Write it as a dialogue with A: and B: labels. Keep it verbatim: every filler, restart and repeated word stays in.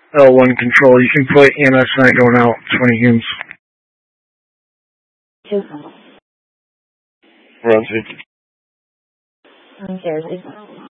A: L one control. You can put E M S nine going out. twenty units.
B: Two.
A: We're on two.
B: On Jersey.